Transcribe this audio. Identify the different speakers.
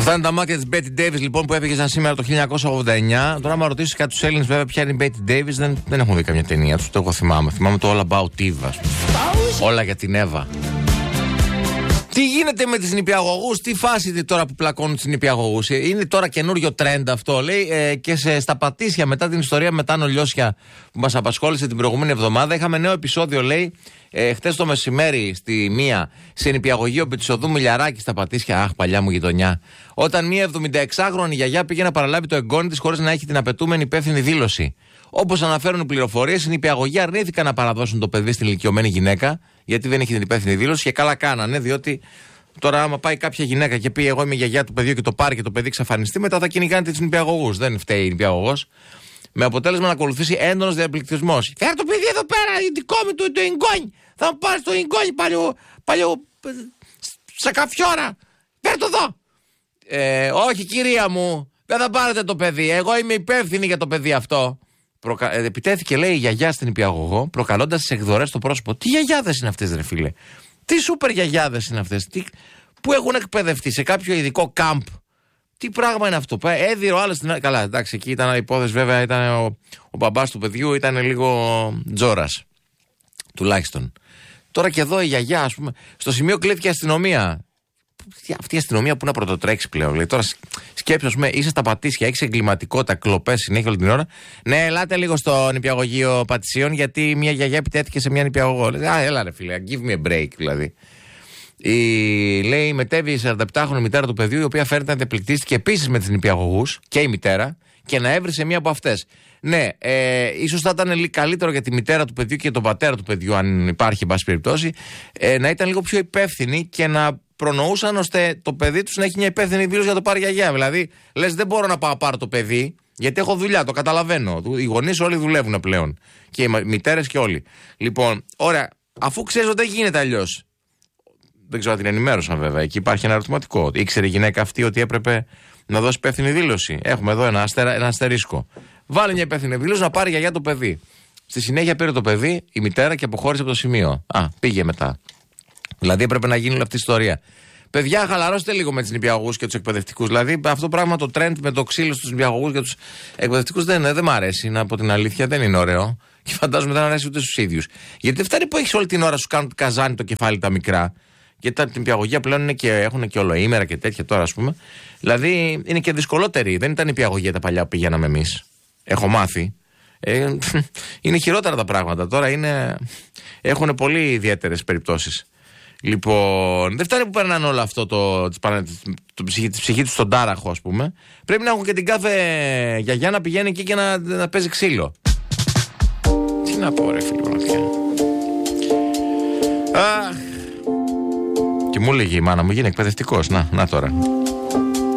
Speaker 1: Αυτά είναι τα μάτια της Betty Davis λοιπόν που έφυγε σήμερα το 1989. Τώρα, άμα ρωτήσει κάτι τους Έλληνες, βέβαια, ποια είναι η Betty Davis, δεν έχουν δει καμιά ταινία τους. Το εγώ θυμάμαι. Θυμάμαι το All About Eve, ας πούμε. Όλα για την Εύα. Τι γίνεται με τις νηπιαγωγούς, τι φάση τώρα που πλακώνουν τις νηπιαγωγούς. Είναι τώρα καινούριο trend αυτό, λέει, και στα Πατήσια, μετά την ιστορία με Τάνο Λιώσια που μας απασχόλησε την προηγούμενη εβδομάδα. Είχαμε νέο επεισόδιο, λέει, χτες το μεσημέρι στη μία, σε νηπιαγωγείο Πετσοδού Μιλιαράκη στα Πατήσια. Αχ, παλιά μου γειτονιά. Όταν μία 76χρονη γιαγιά πήγε να παραλάβει το εγγόνι της χωρίς να έχει την απαιτούμενη υπεύθυνη δήλωση. Όπως αναφέρουν οι πληροφορίες, οι νηπιαγωγοί αρνήθηκαν να παραδώσουν το παιδί στην ηλικιωμένη γυναίκα, γιατί δεν έχει την υπεύθυνη δήλωση, και καλά κάνανε, διότι τώρα, άμα πάει κάποια γυναίκα και πει εγώ είμαι η γιαγιά του παιδιού και το πάρει και το παιδί εξαφανιστεί, μετά θα κυνηγάνε τους νηπιαγωγούς. Δεν φταίει η νηπιαγωγός. Με αποτέλεσμα να ακολουθήσει έντονος διαπληκτισμός. Φέρε το παιδί εδώ πέρα, δικό μου το εγγόνι. Θα μου πάρει το εγγόνι παλιό σακαφιόρα. Φέρε το εδώ. Όχι, κυρία μου, δεν θα πάρετε το παιδί. Εγώ είμαι υπεύθυνη για το παιδί αυτό. Επιτέθηκε, λέει, η γιαγιά στην νηπιαγωγό, προκαλώντας τις εκδορές στο πρόσωπο. Τι γιαγιάδες είναι αυτές, ρε φίλε? Τι σούπερ γιαγιάδες είναι αυτές? Που έχουν εκπαιδευτεί σε κάποιο ειδικό κάμπ? Τι πράγμα είναι αυτό? Έδιρε ο άλλος στην. Καλά, εντάξει, εκεί ήταν υπόθεση, βέβαια, ήταν ο μπαμπάς του παιδιού, ήταν λίγο τζόρας. Τουλάχιστον. Τώρα και εδώ η γιαγιά, ας πούμε, στο σημείο κλείθηκε η αστυνομία. Αυτή η αστυνομία που να πρωτοτρέξει πλέον. Δηλαδή, τώρα σκέψου, ας πούμε, είσαι στα Πατήσια, έχεις εγκληματικότητα, κλοπές συνέχεια όλη την ώρα. Ναι, ελάτε λίγο στο νηπιαγωγείο Πατησίων, γιατί μια γιαγιά επιτέθηκε σε μια νηπιαγωγό. Α, έλα ρε φίλε, give me a break δηλαδή. Λέει, μετέβη η 47χρονη μητέρα του παιδιού, η οποία φέρεται να διαπληκτίστηκε επίσης με τις νηπιαγωγούς και η μητέρα, και να έβρισε μία από αυτές. Ναι, ίσως θα ήταν καλύτερο για τη μητέρα του παιδιού και τον πατέρα του παιδιού, αν υπάρχει, εν πάση περιπτώσει, να ήταν λίγο πιο υπεύθυνοι και να προνοούσαν ώστε το παιδί τους να έχει μια υπεύθυνη δήλωση για το πάρει γιαγιά. Δηλαδή, λες, δεν μπορώ να πάω πάρω το παιδί, γιατί έχω δουλειά, το καταλαβαίνω. Οι γονείς όλοι δουλεύουν πλέον. Και οι μητέρες και όλοι. Λοιπόν, ωραία, αφού ξέρεις ότι δεν γίνεται αλλιώς. Δεν ξέρω αν την ενημέρωσαν, βέβαια. Εκεί υπάρχει ένα ερωτηματικό. Ήξερε η γυναίκα αυτή ότι έπρεπε να δώσει υπεύθυνη δήλωση? Έχουμε εδώ ένα αστερίσκο. Βάλε μια υπεύθυνη δήλωση να πάρει γιαγιά το παιδί. Στη συνέχεια πήρε το παιδί η μητέρα και αποχώρησε από το σημείο. Πήγε μετά. Δηλαδή έπρεπε να γίνει όλη αυτή η ιστορία. Παιδιά, χαλαρώστε λίγο με τους νηπιαγωγούς και τους εκπαιδευτικούς. Δηλαδή αυτό το πράγμα, το trend με το ξύλο στους νηπιαγωγούς και τους εκπαιδευτικούς δεν μ' αρέσει. Να πω την αλήθεια, δεν είναι ωραίο. Και φαντάζομαι δεν αρέσει ούτε στους ίδιους. Γιατί δεν φτάνει που έχεις όλη την ώρα σου κάνουν καζάνι το κεφάλι τα μικρά. Γιατί την νηπιαγωγία πλέον έχουν και ολοήμερα και τέτοια τώρα, ας πούμε. Δηλαδή είναι και δυσκολότερη. Δεν ήταν νηπιαγωγία τα παλιά που πηγαίναμε εμείς. Έχω μάθει. Είναι χειρότερα τα πράγματα. Τώρα έχουν πολύ ιδιαίτερες περιπτώσεις. Λοιπόν, δεν φτάνει που περνάνε όλο αυτό τη ψυχή του στον τάραχο, ας πούμε. Πρέπει να έχουν και την κάθε γιαγιά να πηγαίνει εκεί και να παίζει ξύλο. Τι να πω, ρε φίλε, πραγματικά. Και μου έλεγε η μάνα μου, γίνει εκπαιδευτικός. Να τώρα.